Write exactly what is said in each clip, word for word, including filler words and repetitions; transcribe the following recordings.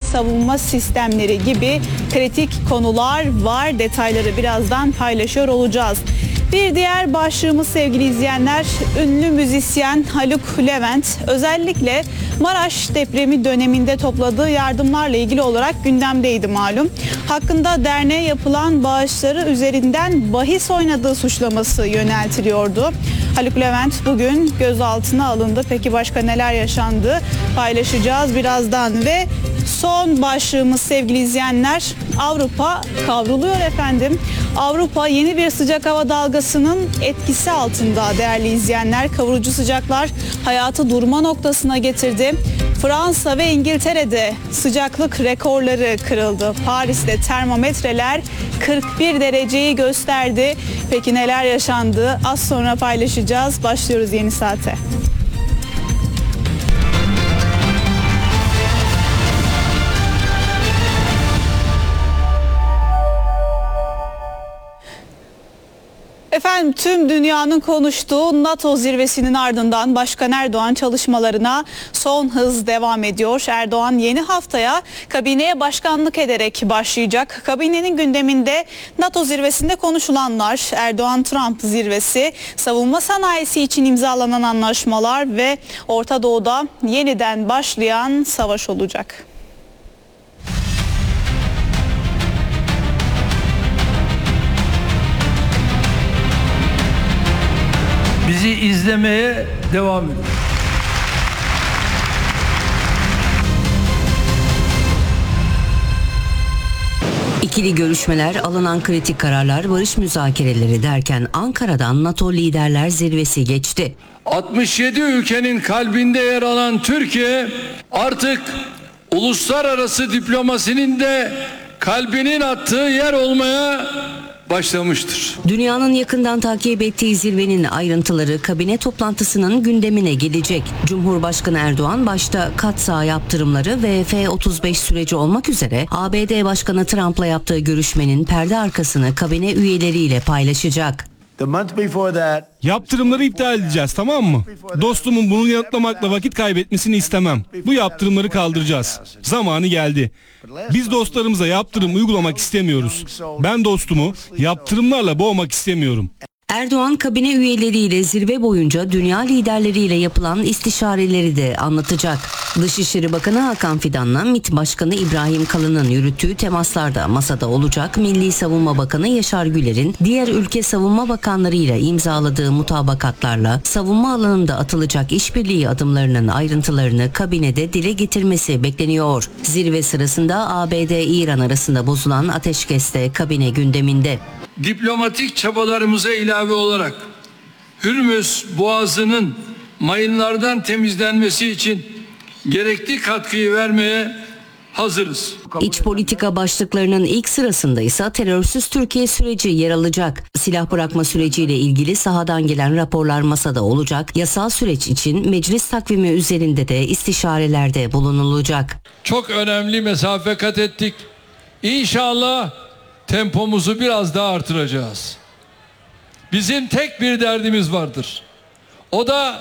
savunma sistemleri gibi kritik konular var. Detayları birazdan paylaşıyor olacağız. Bir diğer başlığımız sevgili izleyenler, ünlü müzisyen Haluk Levent özellikle Maraş depremi döneminde topladığı yardımlarla ilgili olarak gündemdeydi malum. Hakkında derneğe yapılan bağışları üzerinden bahis oynadığı suçlaması yöneltiliyordu. Haluk Levent bugün gözaltına alındı. Peki başka neler yaşandı paylaşacağız birazdan ve son başlığımız sevgili izleyenler, Avrupa kavruluyor efendim. Avrupa yeni bir sıcak hava dalgasının etkisi altında değerli izleyenler. Kavurucu sıcaklar hayatı durma noktasına getirdi. Fransa ve İngiltere'de sıcaklık rekorları kırıldı. Paris'te termometreler kırk bir dereceyi gösterdi. Peki neler yaşandı? Az sonra paylaşacağız. Başlıyoruz yeni saate. Efendim tüm dünyanın konuştuğu NATO zirvesinin ardından Başkan Erdoğan çalışmalarına son hız devam ediyor. Erdoğan yeni haftaya kabineye başkanlık ederek başlayacak. Kabinenin gündeminde NATO zirvesinde konuşulanlar, Erdoğan-Trump zirvesi, savunma sanayisi için imzalanan anlaşmalar ve Orta Doğu'da yeniden başlayan savaş olacak. Bizi izlemeye devam edin. İkili görüşmeler, alınan kritik kararlar, barış müzakereleri derken Ankara'dan NATO Liderler Zirvesi geçti. altmış yedi ülkenin kalbinde yer alan Türkiye artık uluslararası diplomasinin de kalbinin attığı yer olmaya başlamıştır. Dünyanın yakından takip ettiği zirvenin ayrıntıları kabine toplantısının gündemine gelecek. Cumhurbaşkanı Erdoğan başta katsağ yaptırımları ve F otuz beş süreci olmak üzere A B D Başkanı Trump'la yaptığı görüşmenin perde arkasını kabine üyeleriyle paylaşacak. Yaptırımları iptal edeceğiz, tamam mı? Dostumun bunu yanıtlamakla vakit kaybetmesini istemem. Bu yaptırımları kaldıracağız. Zamanı geldi. Biz dostlarımıza yaptırım uygulamak istemiyoruz. Ben dostumu yaptırımlarla boğmak istemiyorum. Erdoğan kabine üyeleriyle zirve boyunca dünya liderleriyle yapılan istişareleri de anlatacak. Dışişleri Bakanı Hakan Fidan'la MİT Başkanı İbrahim Kalın'ın yürüttüğü temaslarda masada olacak. Milli Savunma Bakanı Yaşar Güler'in diğer ülke savunma bakanlarıyla imzaladığı mutabakatlarla savunma alanında atılacak işbirliği adımlarının ayrıntılarını kabinede dile getirmesi bekleniyor. Zirve sırasında A B D-İran arasında bozulan ateşkes de kabine gündeminde. Diplomatik çabalarımıza ilave olarak Hürmüz Boğazı'nın mayınlardan temizlenmesi için gerekli katkıyı vermeye hazırız. İç politika başlıklarının ilk sırasında ise terörsüz Türkiye süreci yer alacak. Silah bırakma süreciyle ilgili sahadan gelen raporlar masada olacak. Yasal süreç için meclis takvimi üzerinde de istişarelerde bulunulacak. Çok önemli mesafe kat ettik. İnşallah tempomuzu biraz daha artıracağız. Bizim tek bir derdimiz vardır. O da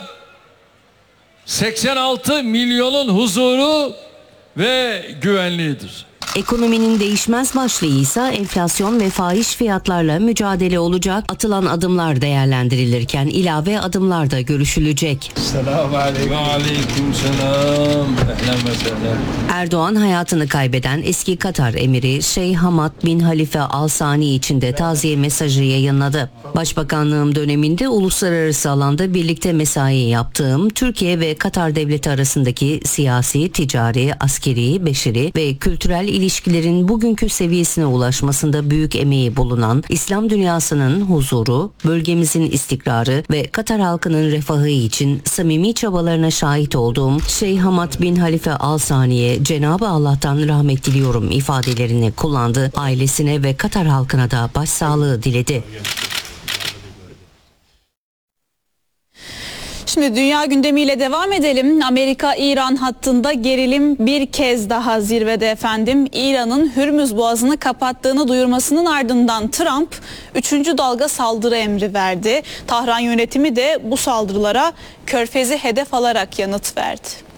seksen altı milyonun huzuru ve güvenliğidir. Ekonominin değişmez başlığı ise enflasyon ve fahiş fiyatlarla mücadele olacak. Atılan adımlar değerlendirilirken ilave adımlar da görüşülecek. Selamun aleyküm. Aleyküm selam. Erdoğan hayatını kaybeden eski Katar emiri Şeyh Hamad bin Halife Al Sani için de taziye mesajı yayınladı. Başbakanlığım döneminde uluslararası alanda birlikte mesai yaptığım Türkiye ve Katar devleti arasındaki siyasi, ticari, askeri, beşeri ve kültürel ilişkilerin bugünkü seviyesine ulaşmasında büyük emeği bulunan İslam dünyasının huzuru, bölgemizin istikrarı ve Katar halkının refahı için samimi çabalarına şahit olduğum Şeyh Hamad bin Halife Al Sani'ye Cenab-ı Allah'tan rahmet diliyorum ifadelerini kullandı. Ailesine ve Katar halkına da başsağlığı diledi. Şimdi dünya gündemiyle devam edelim. Amerika-İran hattında gerilim bir kez daha zirvede efendim. İran'ın Hürmüz Boğazı'nı kapattığını duyurmasının ardından Trump üçüncü dalga saldırı emri verdi. Tahran yönetimi de bu saldırılara Körfez'i hedef alarak yanıt verdi.